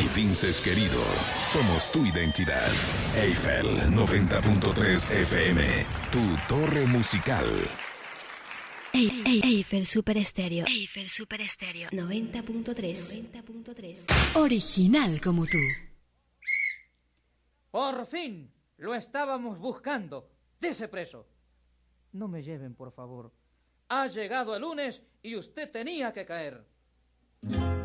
Vinces querido, somos tu identidad. Eiffel 90.3 FM, tu torre musical. Eiffel Super Estéreo. Eiffel Super Estéreo 90.3. Original como tú. Por fin, lo estábamos buscando. Dese preso. No me lleven, por favor. Ha llegado el lunes y usted tenía que caer.